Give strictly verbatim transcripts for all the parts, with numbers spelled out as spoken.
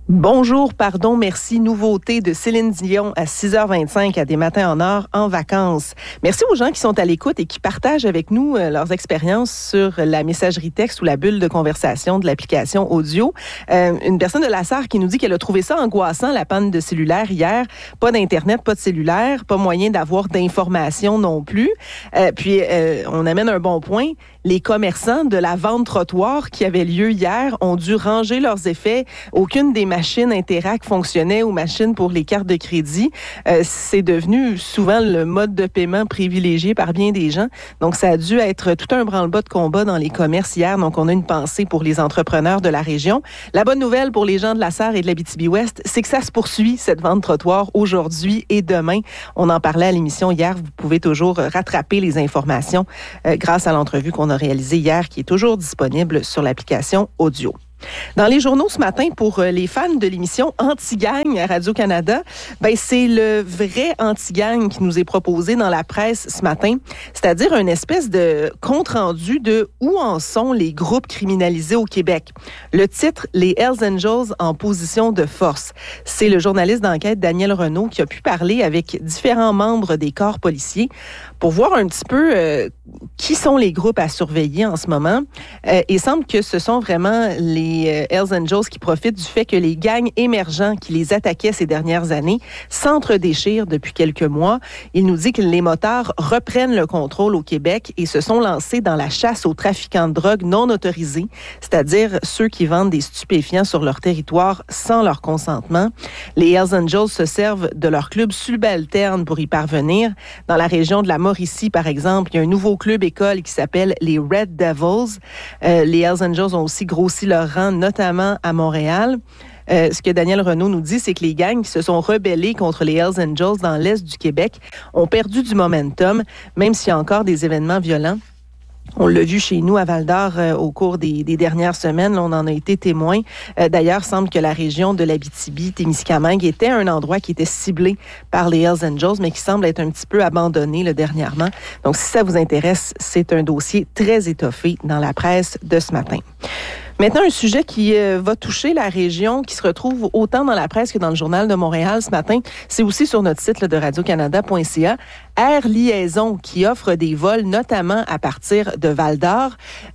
Bonjour, pardon, merci. Nouveauté de Céline Dion à six heures vingt-cinq à Des Matins en Or en vacances. Merci aux gens qui sont à l'écoute et qui partagent avec nous euh, leurs expériences sur la messagerie texte ou la bulle de conversation de l'application audio. Euh, une personne de la S A R qui nous dit qu'elle a trouvé ça angoissant, la panne de cellulaire hier. Pas d'Internet, pas de cellulaire, pas moyen d'avoir d'informations non plus. Euh, puis, euh, on amène un bon point. Les commerçants de la vente trottoir qui avait lieu hier ont dû ranger leurs effets. Aucune des machines Interac fonctionnait ou machines pour les cartes de crédit. Euh, c'est devenu souvent le mode de paiement privilégié par bien des gens. Donc, ça a dû être tout un branle-bas de combat dans les commerces hier. Donc, on a une pensée pour les entrepreneurs de la région. La bonne nouvelle pour les gens de la S A R et de l'Abitibi-Ouest, c'est que ça se poursuit, cette vente trottoir, aujourd'hui et demain. On en parlait à l'émission hier. Vous pouvez toujours rattraper les informations euh, grâce à l'entrevue qu'on a réalisée hier, qui est toujours disponible sur l'application audio. Dans les journaux ce matin, pour les fans de l'émission Anti-Gang à Radio-Canada, ben c'est le vrai Anti-Gang qui nous est proposé dans la presse ce matin, c'est-à-dire une espèce de compte-rendu de où en sont les groupes criminalisés au Québec. Le titre, les Hells Angels en position de force. C'est le journaliste d'enquête Daniel Renaud qui a pu parler avec différents membres des corps policiers pour voir un petit peu euh, qui sont les groupes à surveiller en ce moment. Euh, il semble que ce sont vraiment les Hells Angels qui profitent du fait que les gangs émergents qui les attaquaient ces dernières années s'entre-déchirent depuis quelques mois. Il nous dit que les motards reprennent le contrôle au Québec et se sont lancés dans la chasse aux trafiquants de drogue non autorisés, c'est-à-dire ceux qui vendent des stupéfiants sur leur territoire sans leur consentement. Les Hells Angels se servent de leur club subalterne pour y parvenir. Dans la région de la Mauricie, par exemple, il y a un nouveau club-école qui s'appelle les Red Devils. Euh, les Hells Angels ont aussi grossi leur rang, notamment à Montréal. Euh, ce que Daniel Renaud nous dit, c'est que les gangs qui se sont rebellés contre les Hells Angels dans l'est du Québec ont perdu du momentum, même s'il y a encore des événements violents. On l'a vu chez nous à Val-d'Or euh, au cours des, des dernières semaines. Là, on en a été témoin. Euh, d'ailleurs, semble que la région de l'Abitibi-Témiscamingue était un endroit qui était ciblé par les Hells Angels, mais qui semble être un petit peu abandonné là, dernièrement. Donc, si ça vous intéresse, c'est un dossier très étoffé dans la presse de ce matin. Maintenant, un sujet qui euh, va toucher la région, qui se retrouve autant dans la presse que dans le Journal de Montréal ce matin. C'est aussi sur notre site là, de radio canada point c a. Air Liaison, qui offre des vols notamment à partir de Val-d'Or,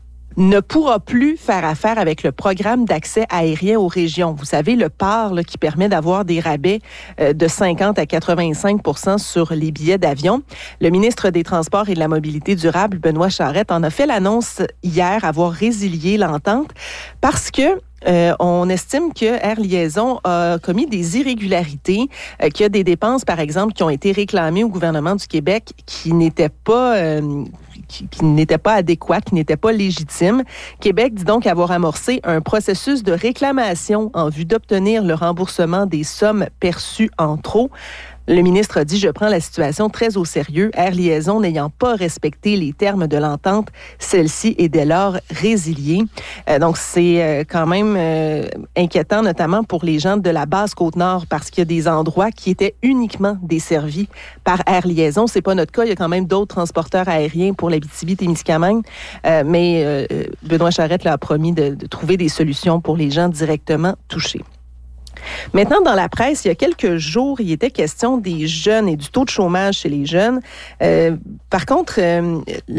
ne pourra plus faire affaire avec le programme d'accès aérien aux régions. Vous savez, le P A R là, qui permet d'avoir des rabais euh, de cinquante à quatre-vingt-cinq pour cent sur les billets d'avion. Le ministre des Transports et de la Mobilité durable, Benoît Charette, en a fait l'annonce hier, avoir résilié l'entente parce que Euh, on estime que Air Liaison a commis des irrégularités, euh, qu'il y a des dépenses, par exemple, qui ont été réclamées au gouvernement du Québec qui n'étaient pas... Euh, qui, qui n'étaient pas adéquates, qui n'étaient pas légitimes. Québec dit donc avoir amorcé un processus de réclamation en vue d'obtenir le remboursement des sommes perçues en trop. Le ministre a dit « Je prends la situation très au sérieux. Air Liaison n'ayant pas respecté les termes de l'entente, celle-ci est dès lors résiliée. Euh, » Donc, c'est euh, quand même euh, inquiétant, notamment pour les gens de la Basse-Côte-Nord, parce qu'il y a des endroits qui étaient uniquement desservis par Air Liaison. C'est pas notre cas. Il y a quand même d'autres transporteurs aériens pour l'Abitibi-Témiscamingue. Euh, mais euh, Benoît Charette là, a promis de, de trouver des solutions pour les gens directement touchés. Maintenant, dans la presse, il y a quelques jours, il était question des jeunes et du taux de chômage chez les jeunes. Euh, par contre, euh,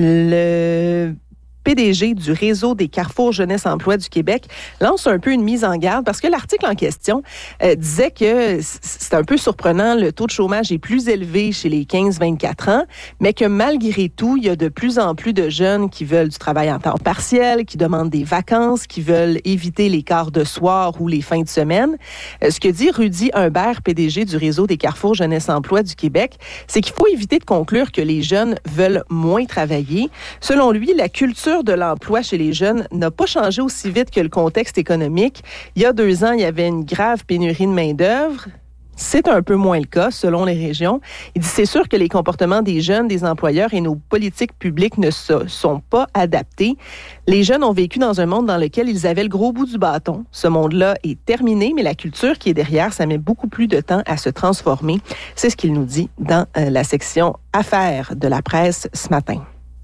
le P D G du réseau des Carrefour Jeunesse Emploi du Québec lance un peu une mise en garde parce que l'article en question euh, disait que c'est un peu surprenant, le taux de chômage est plus élevé chez les quinze vingt-quatre ans, mais que malgré tout, il y a de plus en plus de jeunes qui veulent du travail en temps partiel, qui demandent des vacances, qui veulent éviter les quarts de soir ou les fins de semaine. Euh, ce que dit Rudy Humbert, P D G du réseau des Carrefour Jeunesse Emploi du Québec, c'est qu'il faut éviter de conclure que les jeunes veulent moins travailler. Selon lui, la culture de l'emploi chez les jeunes n'a pas changé aussi vite que le contexte économique. Il y a deux ans, il y avait une grave pénurie de main-d'œuvre. C'est un peu moins le cas, selon les régions. Il dit, c'est sûr que les comportements des jeunes, des employeurs et nos politiques publiques ne se sont pas adaptés. Les jeunes ont vécu dans un monde dans lequel ils avaient le gros bout du bâton. Ce monde-là est terminé, mais la culture qui est derrière, ça met beaucoup plus de temps à se transformer. C'est ce qu'il nous dit dans euh, la section Affaires de la presse ce matin.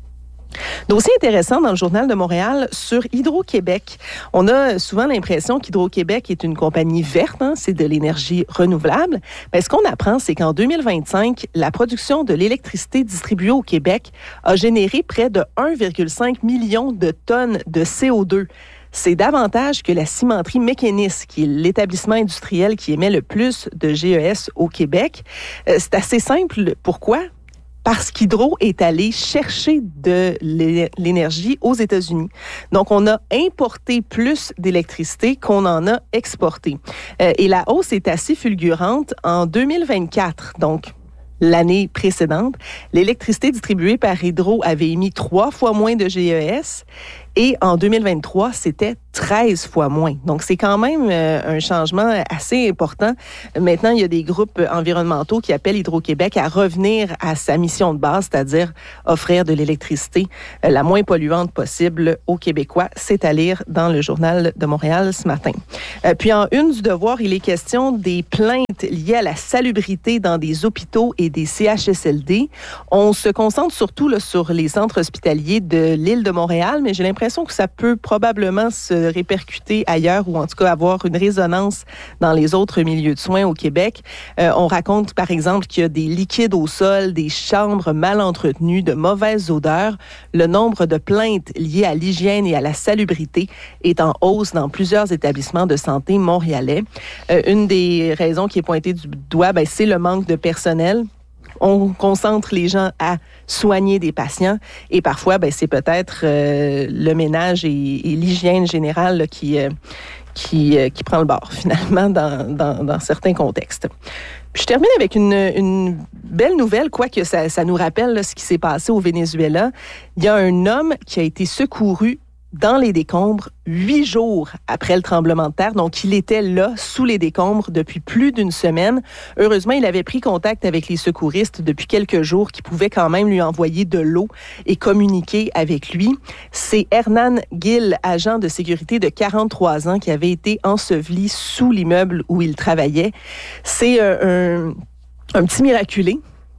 Dossier intéressant dans le Journal de Montréal sur Hydro-Québec. On a souvent l'impression qu'Hydro-Québec est une compagnie verte, hein, c'est de l'énergie renouvelable. Mais ce qu'on apprend, c'est qu'en deux mille vingt-cinq, la production de l'électricité distribuée au Québec a généré près de un virgule cinq million de tonnes de C O deux. C'est davantage que la cimenterie Mécanis, qui est l'établissement industriel qui émet le plus de G E S au Québec. Euh, c'est assez simple. Pourquoi? Parce qu'Hydro est allé chercher de l'énergie aux États-Unis. Donc, on a importé plus d'électricité qu'on en a exporté. Euh, et la hausse est assez fulgurante en deux mille vingt-quatre. Donc, l'année précédente, l'électricité distribuée par Hydro avait émis trois fois moins de G E S. Et en deux mille vingt-trois, c'était treize fois moins. Donc, c'est quand même euh, un changement assez important. Maintenant, il y a des groupes environnementaux qui appellent Hydro-Québec à revenir à sa mission de base, c'est-à-dire offrir de l'électricité euh, la moins polluante possible aux Québécois. C'est à lire dans le Journal de Montréal ce matin. Euh, puis, en une du Devoir, il est question des plaintes liées à la salubrité dans des hôpitaux et des C H S L D. On se concentre surtout là, sur les centres hospitaliers de l'île de Montréal, mais j'ai l'impression que ça peut probablement se répercuter ailleurs ou en tout cas avoir une résonance dans les autres milieux de soins au Québec. Euh, on raconte par exemple qu'il y a des liquides au sol, des chambres mal entretenues, de mauvaises odeurs. Le nombre de plaintes liées à l'hygiène et à la salubrité est en hausse dans plusieurs établissements de santé montréalais. Euh, une des raisons qui est pointée du doigt, ben, c'est le manque de personnel. On concentre les gens à soigner des patients et parfois, ben, c'est peut-être euh, le ménage et, et l'hygiène générale là, qui, euh, qui, euh, qui prend le bord finalement dans, dans, dans certains contextes. Puis je termine avec une, une belle nouvelle, quoique ça, ça nous rappelle là, ce qui s'est passé au Venezuela. Il y a un homme qui a été secouru dans les décombres huit jours après le tremblement de terre. Donc, il était là, sous les décombres, depuis plus d'une semaine. Heureusement, il avait pris contact avec les secouristes depuis quelques jours qui pouvaient quand même lui envoyer de l'eau et communiquer avec lui. C'est Hernan Gil, agent de sécurité de quarante-trois ans, qui avait été enseveli sous l'immeuble où il travaillait. C'est un, un, un petit miraculé.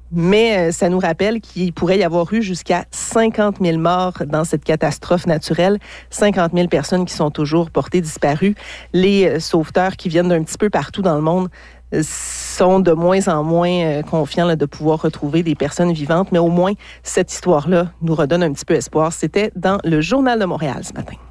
Mais ça nous rappelle qu'il pourrait y avoir eu jusqu'à cinquante mille morts dans cette catastrophe naturelle. cinquante mille personnes qui sont toujours portées disparues. Les sauveteurs qui viennent d'un petit peu partout dans le monde sont de moins en moins confiants là, de pouvoir retrouver des personnes vivantes. Mais au moins, cette histoire-là nous redonne un petit peu espoir. C'était dans le Journal de Montréal ce matin.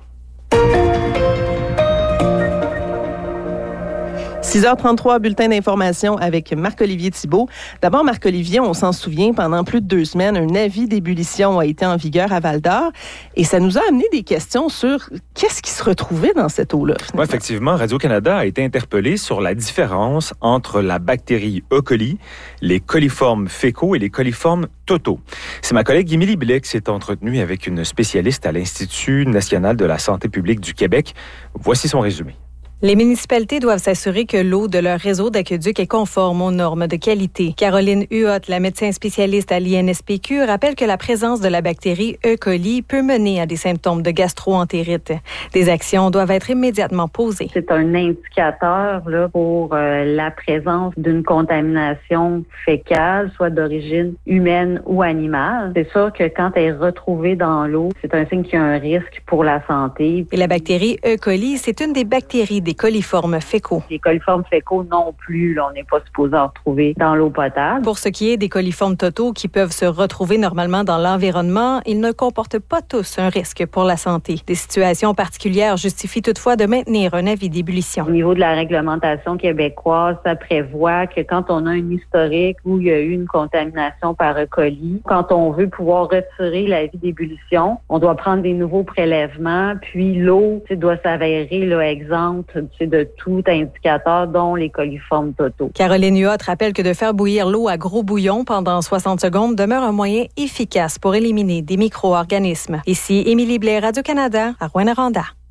six heures trente-trois, bulletin d'information avec Marc-Olivier Thibault. D'abord, Marc-Olivier, on s'en souvient, pendant plus de deux semaines, un avis d'ébullition a été en vigueur à Val-d'Or et ça nous a amené des questions sur qu'est-ce qui se retrouvait dans cette eau-là. Oui, effectivement, Radio-Canada a été interpellé sur la différence entre la bactérie E. coli, les coliformes fécaux et les coliformes totaux. C'est ma collègue Émilie Blais qui s'est entretenue avec une spécialiste à l'Institut national de la santé publique du Québec. Voici son résumé. Les municipalités doivent s'assurer que l'eau de leur réseau d'aqueduc est conforme aux normes de qualité. Caroline Huot, la médecin spécialiste à l'I N S P Q, rappelle que la présence de la bactérie E. coli peut mener à des symptômes de gastro-entérite. Des actions doivent être immédiatement posées. C'est un indicateur là, pour euh, la présence d'une contamination fécale, soit d'origine humaine ou animale. C'est sûr que quand elle est retrouvée dans l'eau, c'est un signe qu'il y a un risque pour la santé. Et la bactérie E. coli, c'est une des bactéries des coliformes fécaux. Les coliformes fécaux non plus, là, on n'est pas supposé en retrouver dans l'eau potable. Pour ce qui est des coliformes totaux qui peuvent se retrouver normalement dans l'environnement, ils ne comportent pas tous un risque pour la santé. Des situations particulières justifient toutefois de maintenir un avis d'ébullition. Au niveau de la réglementation québécoise, ça prévoit que quand on a un historique où il y a eu une contamination par E. coli, quand on veut pouvoir retirer l'avis d'ébullition, on doit prendre des nouveaux prélèvements, puis l'eau doit s'avérer là, exempte de tout indicateur, dont les coliformes totaux. Caroline Huot rappelle que de faire bouillir l'eau à gros bouillon pendant soixante secondes demeure un moyen efficace pour éliminer des micro-organismes. Ici, Émilie Blais, Radio-Canada, à Rouyn-Noranda.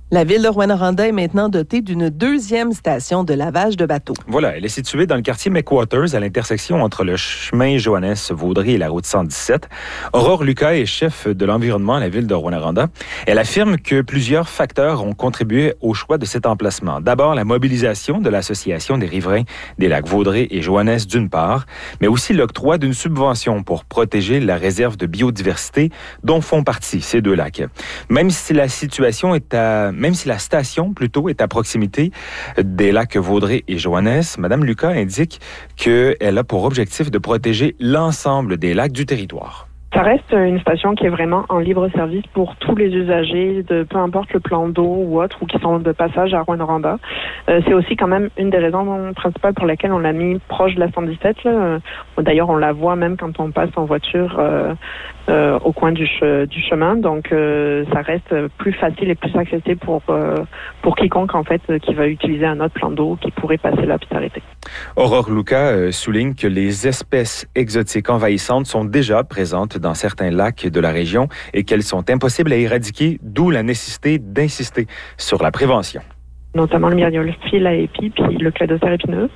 La ville de Rouyn-Noranda est maintenant dotée d'une deuxième station de lavage de bateaux. Voilà, elle est située dans le quartier McWaters, à l'intersection entre le chemin Joannès-Vaudry et la route cent dix-sept. Aurore Lucas est chef de l'environnement à la ville de Rouyn-Noranda. Elle affirme que plusieurs facteurs ont contribué au choix de cet emplacement. D'abord, la mobilisation de l'Association des riverains des lacs Vaudrey et Joannès d'une part, mais aussi l'octroi d'une subvention pour protéger la réserve de biodiversité dont font partie ces deux lacs. Même si la situation est à... Même si la station, plutôt, est à proximité des lacs Vaudrey et Joannès, Mme Lucas indique qu'elle a pour objectif de protéger l'ensemble des lacs du territoire. Ça reste une station qui est vraiment en libre service pour tous les usagers, de peu importe le plan d'eau ou autre, ou qui sont de passage à Rouyn-Noranda. Euh, c'est aussi quand même une des raisons principales pour lesquelles on l'a mis proche de la cent dix-sept. Là. D'ailleurs, on la voit même quand on passe en voiture euh, euh, au coin du, che- du chemin. Donc, euh, ça reste plus facile et plus accessible pour euh, pour quiconque en fait qui va utiliser un autre plan d'eau qui pourrait passer là puis s'arrêter. Aurore Lucas euh, souligne que les espèces exotiques envahissantes sont déjà présentes dans certains lacs de la région et qu'elles sont impossibles à éradiquer, d'où la nécessité d'insister sur la prévention. Notamment le myriophylle à épi puis le cladocère épineux.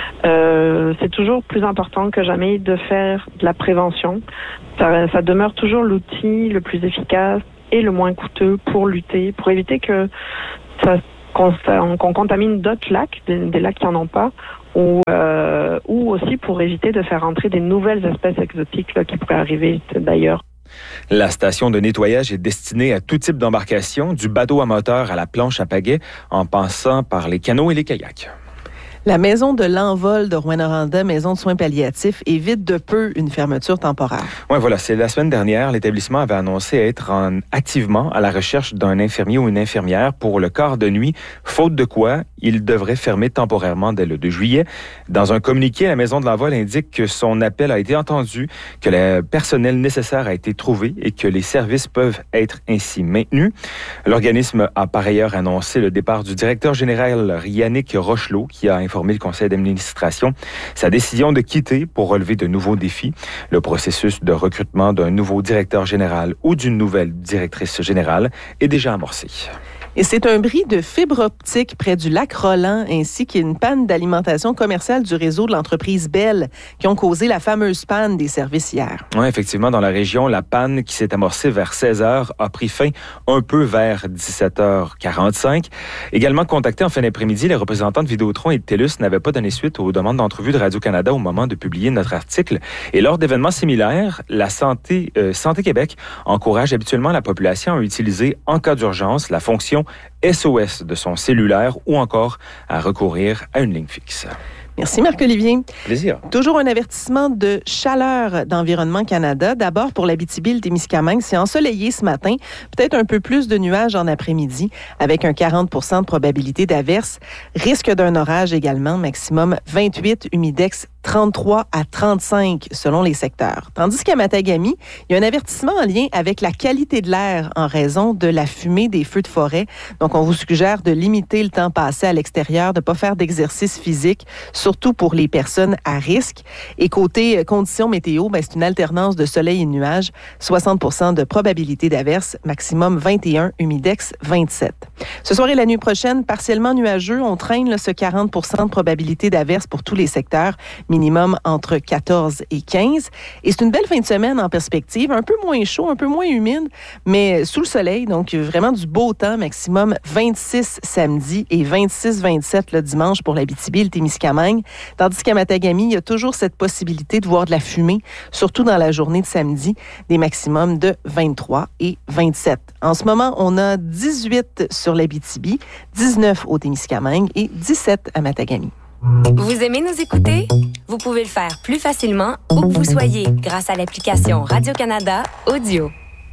Euh, c'est toujours plus important que jamais de faire de la prévention. Ça, ça demeure toujours l'outil le plus efficace et le moins coûteux pour lutter, pour éviter que ça, qu'on, qu'on contamine d'autres lacs, des, des lacs qui n'en ont pas, ou, euh, ou aussi pour éviter de faire entrer des nouvelles espèces exotiques là, qui pourraient arriver d'ailleurs. La station de nettoyage est destinée à tout type d'embarcation, du bateau à moteur à la planche à pagaie, en passant par les canots et les kayaks. La maison de l'envol de Rouyn-Noranda, maison de soins palliatifs, évite de peu une fermeture temporaire. Oui, voilà. C'est la semaine dernière, l'établissement avait annoncé être en, activement à la recherche d'un infirmier ou une infirmière pour le quart de nuit, faute de quoi il devrait fermer temporairement dès le deux juillet. Dans un communiqué, la maison de l'envol indique que son appel a été entendu, que le personnel nécessaire a été trouvé et que les services peuvent être ainsi maintenus. L'organisme a par ailleurs annoncé le départ du directeur général Yannick Rochelot, qui a informé le conseil d'administration sa décision de quitter pour relever de nouveaux défis. Le processus de recrutement d'un nouveau directeur général ou d'une nouvelle directrice générale est déjà amorcé. Et c'est un bris de fibre optique près du lac Roland ainsi qu'une panne d'alimentation commerciale du réseau de l'entreprise Bell qui ont causé la fameuse panne des services hier. Oui, effectivement, dans la région, la panne qui s'est amorcée vers seize heures a pris fin un peu vers dix-sept heures quarante-cinq. Également contactés en fin d'après-midi, les représentants de Vidéotron et de TELUS n'avaient pas donné suite aux demandes d'entrevue de Radio-Canada au moment de publier notre article. Et lors d'événements similaires, la Santé, euh, Santé Québec encourage habituellement la population à utiliser, en cas d'urgence, la fonction S O S de son cellulaire ou encore à recourir à une ligne fixe. Merci Marc-Olivier. Plaisir. Toujours un avertissement de chaleur d'Environnement Canada. D'abord pour l'Abitibi-Témiscamingue, c'est ensoleillé ce matin, peut-être un peu plus de nuages en après-midi avec un quarante pour cent de probabilité d'averse. Risque d'un orage également, maximum vingt-huit, humidex trente-trois à trente-cinq selon les secteurs. Tandis qu'à Matagami, il y a un avertissement en lien avec la qualité de l'air en raison de la fumée des feux de forêt. Donc, on vous suggère de limiter le temps passé à l'extérieur, de ne pas faire d'exercice physique, surtout pour les personnes à risque. Et côté conditions météo, ben, c'est une alternance de soleil et de nuages, soixante pour cent de probabilité d'averse, maximum vingt et un, humidex vingt-sept. Ce soir et la nuit prochaine, partiellement nuageux, on traîne là, ce quarante pour cent de probabilité d'averse pour tous les secteurs, minimum entre quatorze et quinze. Et c'est une belle fin de semaine en perspective, un peu moins chaud, un peu moins humide, mais sous le soleil, donc vraiment du beau temps, maximum vingt-six samedi et vingt-six vingt-sept le dimanche pour l'Abitibi et le Témiscamingue. Tandis qu'à Matagami, il y a toujours cette possibilité de voir de la fumée, surtout dans la journée de samedi, des maximums de vingt-trois et vingt-sept. En ce moment, on a dix-huit sur l'Abitibi, dix-neuf au Témiscamingue et dix-sept à Matagami. Vous aimez nous écouter? Vous pouvez le faire plus facilement où que vous soyez grâce à l'application Radio-Canada Audio.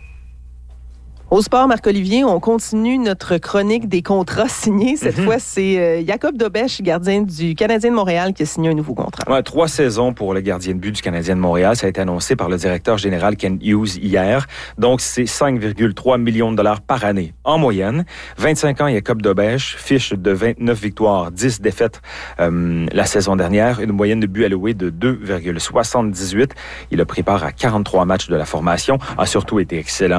Au sport, Marc-Olivier, on continue notre chronique des contrats signés. Cette mm-hmm. fois, c'est euh, Jacob Dobèche, gardien du Canadien de Montréal, qui a signé un nouveau contrat. Ouais, trois saisons pour le gardien de but du Canadien de Montréal. Ça a été annoncé par le directeur général Ken Hughes hier. Donc, c'est cinq virgule trois millions de dollars par année en moyenne. vingt-cinq ans, Jacob Dobèche, fiche de vingt-neuf victoires, dix défaites euh, la saison dernière. Une moyenne de buts alloués de deux virgule soixante-dix-huit. Il a pris part à quarante-trois matchs de la formation. A surtout été excellent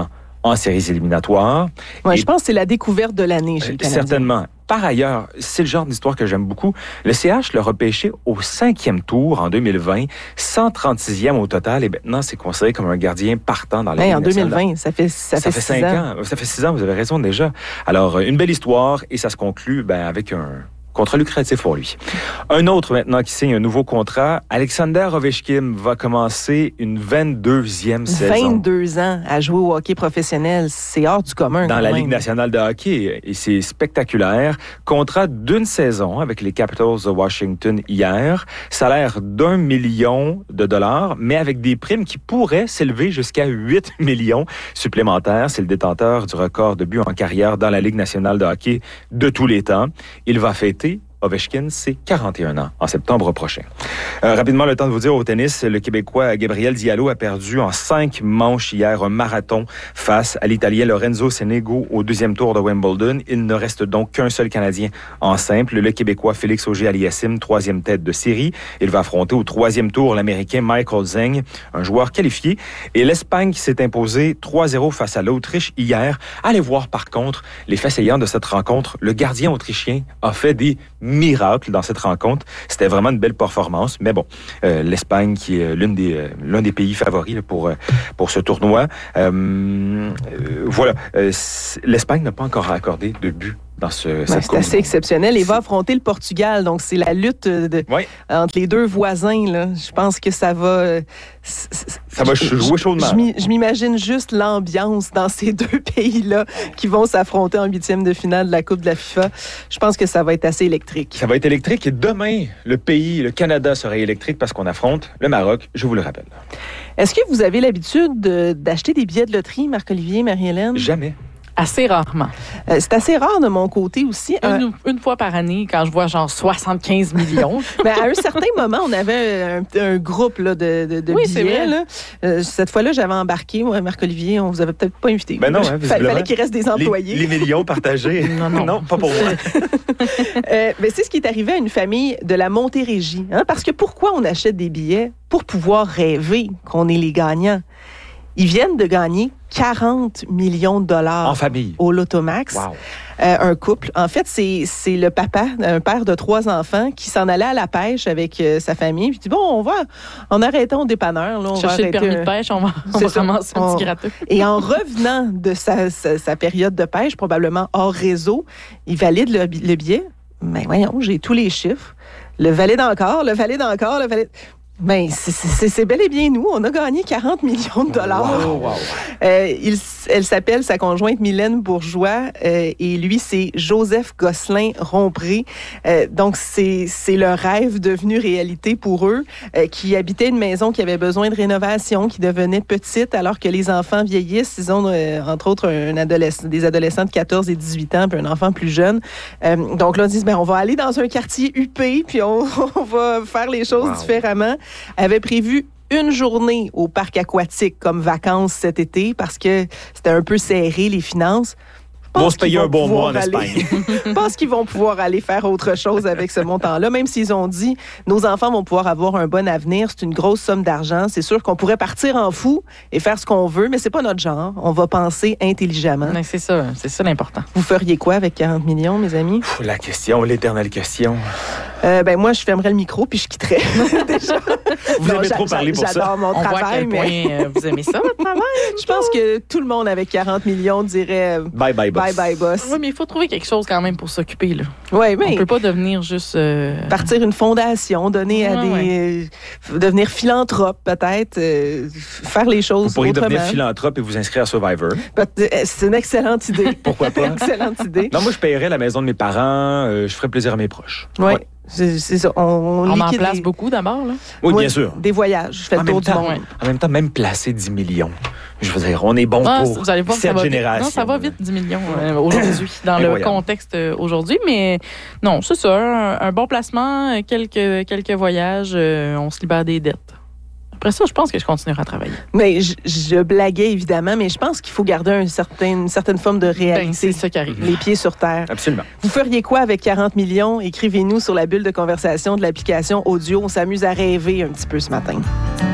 en séries éliminatoires. Ouais, Et, je pense que c'est la découverte de l'année chez euh, le Canadien. Certainement. Par ailleurs, c'est le genre d'histoire que j'aime beaucoup. Le C H l'a repêché au cinquième tour en deux mille vingt, cent trente-sixième au total, et maintenant c'est considéré comme un gardien partant dans la Hey, Ligue en deux mille nationale. vingt, ça fait ça, Ça fait fait six cinq ans. ans. Ça fait six ans, vous avez raison déjà. Alors, une belle histoire et ça se conclut ben, avec un contrat lucratif pour lui. Un autre maintenant qui signe un nouveau contrat, Alexander Ovechkin va commencer une vingt-deuxième saison. vingt-deux ans à jouer au hockey professionnel, c'est hors du commun. Dans quand la même. Ligue nationale de hockey. Et c'est spectaculaire. Contrat d'une saison avec les Capitals de Washington hier. Salaire d'un million de dollars, mais avec des primes qui pourraient s'élever jusqu'à huit millions supplémentaires. C'est le détenteur du record de buts en carrière dans la Ligue nationale de hockey de tous les temps. Il va fêter Ovechkin, c'est quarante et un ans en septembre prochain. Euh, rapidement, le temps de vous dire au tennis, le Québécois Gabriel Diallo a perdu en cinq manches hier un marathon face à l'Italien Lorenzo Sonego au deuxième tour de Wimbledon. Il ne reste donc qu'un seul Canadien en simple, le Québécois Félix Auger-Aliassime, troisième tête de série. Il va affronter au troisième tour l'Américain Michael Zeng, un joueur qualifié. Et l'Espagne qui s'est imposée trois zéro face à l'Autriche hier. Allez voir par contre les faits saillants de cette rencontre. Le gardien autrichien a fait des miracle dans cette rencontre. C'était vraiment une belle performance. Mais bon, euh, l'Espagne qui est l'une des, euh, l'un des pays favoris là, pour, euh, pour ce tournoi. Euh, euh, voilà. Euh, L'Espagne n'a pas encore accordé de but dans ce Ben, cette c'est Coupe assez du Monde. exceptionnel. Il va affronter le Portugal. Donc, c'est la lutte de, Oui. entre les deux voisins. Là. Je pense que ça va... euh, c- c- Ça va je- jouer chaudement. Je, m'y- je m'imagine juste l'ambiance dans ces deux pays-là qui vont s'affronter en huitième de finale de la Coupe de la FIFA. Je pense que ça va être assez électrique. Ça va être électrique et demain, le pays, le Canada sera électrique parce qu'on affronte le Maroc, je vous le rappelle. Est-ce que vous avez l'habitude de- d'acheter des billets de loterie, Marc-Olivier, Marie-Hélène? Jamais. Assez rarement. Euh, c'est assez rare de mon côté aussi. Un- Une, une fois par année, quand je vois genre soixante-quinze millions. Mais à un certain moment, on avait un, un groupe là, de, de, de Oui, c'est billets. vrai. Là. Euh, cette fois-là, j'avais embarqué. Moi, Marc-Olivier, on vous avait peut-être pas invité. Ben non, hein, Fa- visiblement. fallait qu'il reste des employés. Les, les millions partagés. Non, non. pas pour moi. Euh, ben, c'est ce qui est arrivé à une famille de la Montérégie. Hein, parce que pourquoi on achète des billets? Pour pouvoir rêver qu'on est les gagnants. Ils viennent de gagner quarante millions de dollars En famille. au Lotomax. Wow. Euh, un couple. En fait, c'est, c'est le papa, un père de trois enfants, qui s'en allait à la pêche avec euh, sa famille. Puis il dit, bon, on va en arrêtant au dépanneur. Là, on va Chercher le arrêter permis un- de pêche, on va, on C'est va ça. ramasser un On- petit gratteux. Et en revenant de sa, sa, sa période de pêche, probablement hors réseau, il valide le, bi- le billet. Mais voyons, j'ai tous les chiffres. Le valide encore, le valide encore, le valide... Ben, c'est, c'est, c'est bel et bien nous. On a gagné quarante millions de dollars. Wow, wow. Euh, il, elle s'appelle sa conjointe Mylène Bourgeois euh, et lui, c'est Joseph Gosselin-Rompré. Euh, donc, c'est, c'est le rêve devenu réalité pour eux, euh, qui habitaient une maison qui avait besoin de rénovation, qui devenait petite alors que les enfants vieillissent. Ils ont, euh, entre autres, un adolescent, des adolescents de quatorze et dix-huit ans, puis un enfant plus jeune. Euh, donc là, ils disent, ben, on va aller dans un quartier huppé, puis on, on va faire les choses Wow. différemment. Avait prévu une journée au parc aquatique comme vacances cet été parce que c'était un peu serré, les finances. Je Vont pense se payer qu'ils un vont bon mois pouvoir en aller- Espagne. Je pense qu'ils vont pouvoir aller faire autre chose avec ce montant-là, même s'ils ont dit nos enfants vont pouvoir avoir un bon avenir. C'est une grosse somme d'argent. C'est sûr qu'on pourrait partir en fou et faire ce qu'on veut, mais c'est pas notre genre. On va penser intelligemment. Mais c'est ça, c'est ça l'important. Vous feriez quoi avec quarante millions, mes amis? Pff, La question, l'éternelle question. Euh, ben moi, je fermerais le micro puis je quitterais. Déjà. Vous Non, aimez j'a- trop parler pour ça. J'adore mon On voit à travail, quel mais point euh, vous aimez ça, votre travail. je pense que tout le monde avec quarante millions dirait euh, Bye bye, boss. bye bye boss. Oui, mais il faut trouver quelque chose quand même pour s'occuper. Là. Ouais, On mais peut pas devenir juste... euh, partir une fondation, donner à Ouais, des euh, devenir philanthrope peut-être, euh, faire les Vous choses pourriez autrement. devenir philanthrope et vous inscrire à Survivor. Peut- euh, C'est une excellente idée. Pourquoi pas? Excellente idée. Non, moi, je paierais la maison de mes parents. euh, je ferais plaisir à mes proches. Oui, Ouais. c'est c'est ça. On, on On en liquide place les- beaucoup d'abord. Là. Oui, Moi, bien sûr. Des voyages. Je fais En le tour même du temps, monde. ouais. En même temps, même placer dix millions. Je veux dire, on est bon Ah, pour vous allez voir, ça cette va vite. génération. Non, ça va vite, dix millions euh, aujourd'hui, dans le Incroyable. contexte euh, aujourd'hui. Mais non, c'est ça, un, un bon placement, euh, quelques, quelques voyages, euh, on se libère des dettes. Après ça, je pense que je continuerai à travailler. Mais je, je blaguais évidemment, mais je pense qu'il faut garder un certain, une certaine forme de Ben, réalité. c'est ça qui arrive. Les pieds sur terre. Absolument. Vous feriez quoi avec quarante millions? Écrivez-nous sur la bulle de conversation de l'application audio. On s'amuse à rêver un petit peu ce matin.